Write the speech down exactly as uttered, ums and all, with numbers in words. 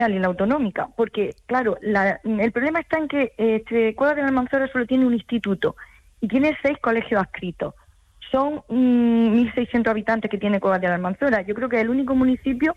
y la autonómica, porque, claro, la, el problema está en que este, Cuevas de la Almanzora solo tiene un instituto y tiene seis colegios adscritos. Son mmm, mil seiscientos habitantes que tiene Cuevas de la Almanzora. Yo creo que es el único municipio